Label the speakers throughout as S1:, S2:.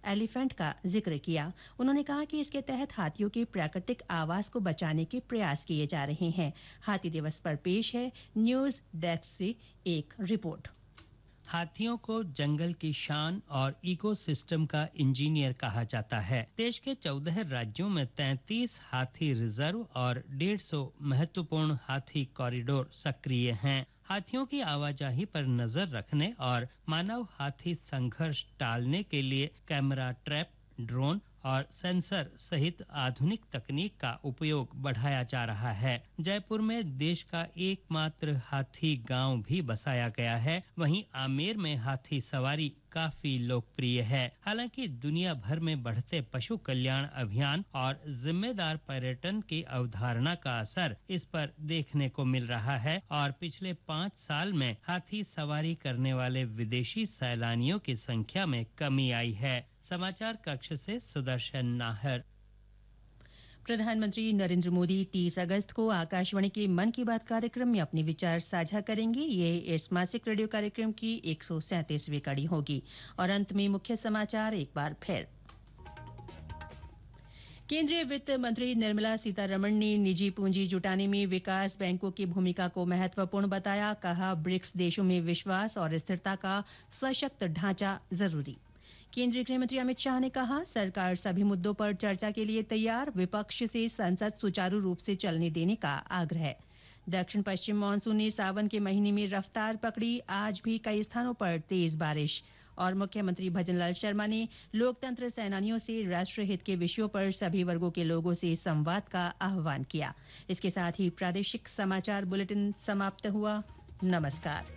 S1: Elephant का जिक्र किया। उन्होंने कहा कि इसके तहत हाथियों के प्राकृतिक आवास को बचाने के प्रयास किए जा रहे हैं। हाथी दिवस पर पेश है न्यूज डेस्क से एक रिपोर्ट।
S2: हाथियों को जंगल की शान और इकोसिस्टम का इंजीनियर कहा जाता है। देश के 14 राज्यों में 33 हाथी रिजर्व और 150 महत्वपूर्ण हाथी कॉरिडोर सक्रिय हैं। हाथियों की आवाजाही पर नजर रखने और मानव हाथी संघर्ष टालने के लिए कैमरा ट्रैप, ड्रोन और सेंसर सहित आधुनिक तकनीक का उपयोग बढ़ाया जा रहा है। जयपुर में देश का एकमात्र हाथी गांव भी बसाया गया है। वहीं आमेर में हाथी सवारी काफी लोकप्रिय है। हालांकि दुनिया भर में बढ़ते पशु कल्याण अभियान और जिम्मेदार पर्यटन की अवधारणा का असर इस पर देखने को मिल रहा है और पिछले 5 साल में हाथी सवारी करने वाले विदेशी सैलानियों की संख्या में कमी आई है। समाचार कक्ष से सुदर्शन नाहर।
S1: प्रधानमंत्री नरेंद्र मोदी 30 अगस्त को आकाशवाणी के मन की बात कार्यक्रम में अपने विचार साझा करेंगे। ये इस मासिक रेडियो कार्यक्रम की 137वीं कड़ी होगी। और अंत में मुख्य समाचार एक बार फिर। केंद्रीय वित्त मंत्री निर्मला सीतारमण ने निजी पूंजी जुटाने में विकास बैंकों की भूमिका को महत्वपूर्ण बताया। कहा, ब्रिक्स देशों में विश्वास और स्थिरता का सशक्त ढांचा जरूरी। केंद्रीय गृह मंत्री अमित शाह ने कहा, सरकार सभी मुद्दों पर चर्चा के लिए तैयार। विपक्ष से संसद सुचारू रूप से चलने देने का आग्रह। दक्षिण पश्चिम मानसून ने सावन के महीने में रफ्तार पकड़ी। आज भी कई स्थानों पर तेज बारिश। और मुख्यमंत्री भजनलाल शर्मा ने लोकतंत्र सेनानियों से राष्ट्रहित के विषयों पर सभी वर्गों के लोगों से संवाद का आह्वान किया। इसके साथ ही प्रादेशिक समाचार बुलेटिन समाप्त हुआ। नमस्कार।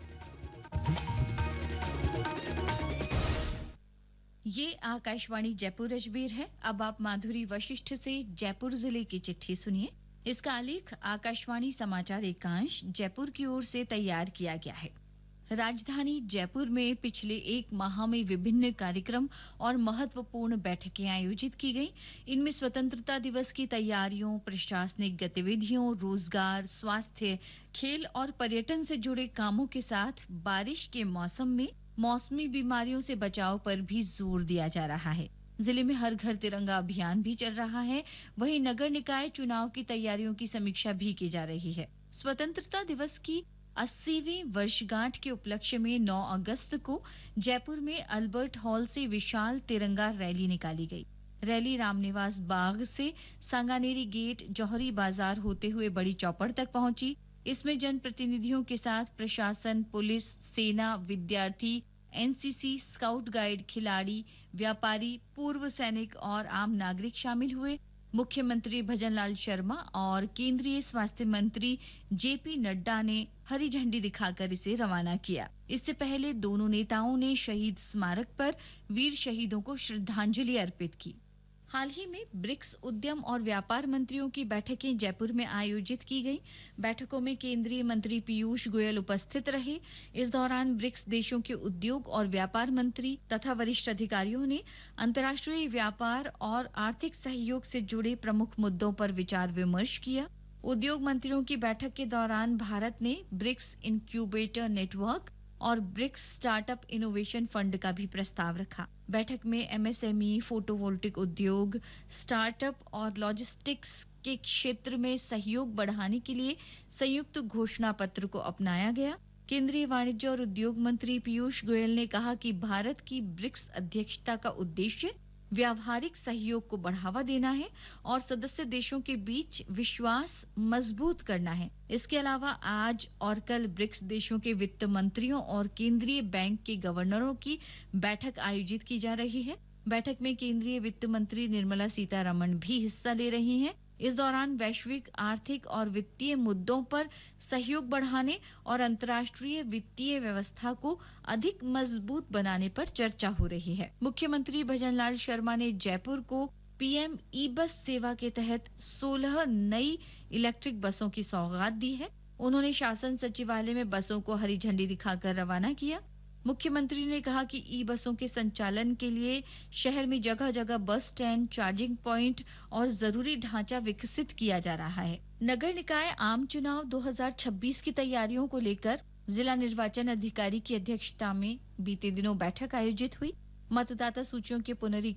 S3: ये आकाशवाणी जयपुर अजमेर है। अब आप माधुरी वशिष्ठ से जयपुर जिले की चिट्ठी सुनिए। इसका आलेख आकाशवाणी समाचार एकांश जयपुर की ओर से तैयार किया गया है। राजधानी जयपुर में पिछले 1 माह में विभिन्न कार्यक्रम और महत्वपूर्ण बैठकें आयोजित की गई। इनमें स्वतंत्रता दिवस की तैयारियों, प्रशासनिक गतिविधियों, रोजगार, स्वास्थ्य, खेल और पर्यटन से जुड़े कामों के साथ बारिश के मौसम में मौसमी बीमारियों से बचाव पर भी जोर दिया जा रहा है। जिले में हर घर तिरंगा अभियान भी चल रहा है। वहीं नगर निकाय चुनाव की तैयारियों की समीक्षा भी की जा रही है। स्वतंत्रता दिवस की 80वीं वर्षगांठ के उपलक्ष्य में 9 अगस्त को जयपुर में अल्बर्ट हॉल से विशाल तिरंगा रैली निकाली गई। रैली रामनिवास बाग से सांगानेरी गेट, जौहरी बाजार होते हुए बड़ी चौपड़ तक पहुंची। इसमें जनप्रतिनिधियों के साथ प्रशासन, पुलिस, सेना, विद्यार्थी, एनसीसी, स्काउट गाइड, खिलाड़ी, व्यापारी, पूर्व सैनिक और आम नागरिक शामिल हुए। मुख्यमंत्री भजनलाल शर्मा और केंद्रीय स्वास्थ्य मंत्री जेपी नड्डा ने हरी झंडी दिखाकर इसे रवाना किया। इससे पहले दोनों नेताओं ने शहीद स्मारक पर वीर शहीदों को श्रद्धांजलि अर्पित की। हाल ही में ब्रिक्स उद्यम और व्यापार मंत्रियों की बैठकें जयपुर में आयोजित की गई। बैठकों में केंद्रीय मंत्री पीयूष गोयल उपस्थित रहे। इस दौरान ब्रिक्स देशों के उद्योग और व्यापार मंत्री तथा वरिष्ठ अधिकारियों ने अंतर्राष्ट्रीय व्यापार और आर्थिक सहयोग से जुड़े प्रमुख मुद्दों पर विचार विमर्श किया। उद्योग मंत्रियों की बैठक के दौरान भारत ने ब्रिक्स इनक्यूबेटर नेटवर्क और ब्रिक्स स्टार्टअप इनोवेशन फंड का भी प्रस्ताव रखा। बैठक में एमएसएमई, फोटोवोल्टिक उद्योग, स्टार्टअप और लॉजिस्टिक्स के क्षेत्र में सहयोग बढ़ाने के लिए संयुक्त घोषणा पत्र को अपनाया गया। केंद्रीय वाणिज्य और उद्योग मंत्री पीयूष गोयल ने कहा कि भारत की ब्रिक्स अध्यक्षता का उद्देश्य व्यावहारिक सहयोग को बढ़ावा देना है और सदस्य देशों के बीच विश्वास मजबूत करना है। इसके अलावा आज और कल ब्रिक्स देशों के वित्त मंत्रियों और केंद्रीय बैंक के गवर्नरों की बैठक आयोजित की जा रही है। बैठक में केंद्रीय वित्त मंत्री निर्मला सीतारमण भी हिस्सा ले रही हैं। इस दौरान वैश्विक आर्थिक और वित्तीय मुद्दों पर सहयोग बढ़ाने और अंतर्राष्ट्रीय वित्तीय व्यवस्था को अधिक मजबूत बनाने पर चर्चा हो रही है। मुख्यमंत्री भजनलाल शर्मा ने जयपुर को पीएम ई बस सेवा के तहत 16 नई इलेक्ट्रिक बसों की सौगात दी है। उन्होंने शासन सचिवालय में बसों को हरी झंडी दिखाकर रवाना किया। मुख्यमंत्री ने कहा कि ई बसों के संचालन के लिए शहर में जगह जगह बस स्टैंड, चार्जिंग पॉइंट और जरूरी ढांचा विकसित किया जा रहा है। नगर निकाय आम चुनाव 2026 की तैयारियों को लेकर जिला निर्वाचन अधिकारी की अध्यक्षता में बीते दिनों बैठक आयोजित हुई। मतदाता सूचियों के